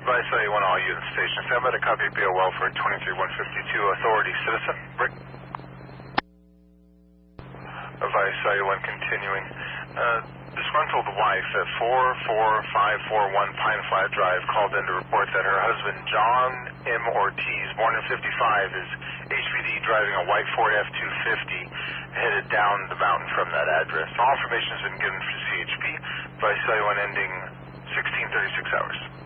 Vice A1 all units station. Stand by to copy BOL for 23152 Authority Citizen. Break. Vice A1 continuing. Disgruntled wife at 44541 Pine Flat Drive called in to report that her husband John M. Ortiz, born in 55, is HPD driving a white Ford F-250 headed down the mountain from that address. All information has been given for CHP. Vice A1 ending 1636 hours.